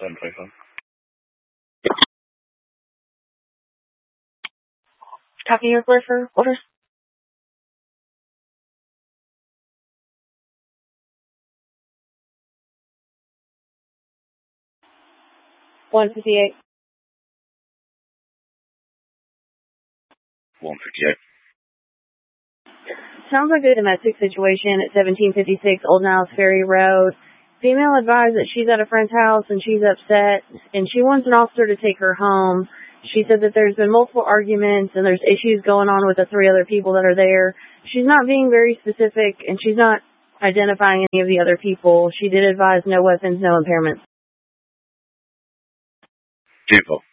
725. Copy your clear for orders. 158. 158. Sounds like a domestic situation at 1756 Old Niles Ferry Road. Female advised that she's at a friend's house and she's upset and she wants an officer to take her home. She said that there's been multiple arguments and there's issues going on with the 3 other people that are there. She's not being very specific and she's not identifying any of the other people. She did advise no weapons, no impairments. Info.